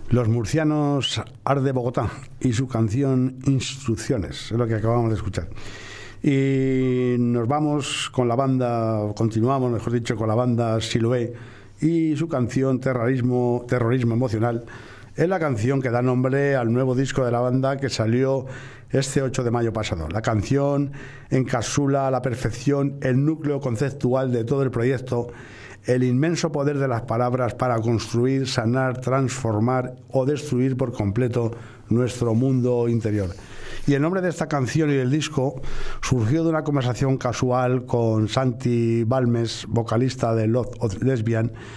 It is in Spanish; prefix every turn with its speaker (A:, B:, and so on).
A: Los murcianos Ars de Bogotá y su canción Instrucciones, es lo que acabamos de escuchar. Y nos vamos con la banda, continuamos, mejor dicho, con la banda Siloé y su canción Terrorismo Emocional. Es la canción que da nombre al nuevo disco de la banda que salió este 8 de mayo pasado. La canción encapsula a la perfección el núcleo conceptual de todo el proyecto, el inmenso poder de las palabras para construir, sanar, transformar o destruir por completo nuestro mundo interior. Y el nombre de esta canción y del disco surgió de una conversación casual con Santi Balmes, vocalista de Love of Lesbian,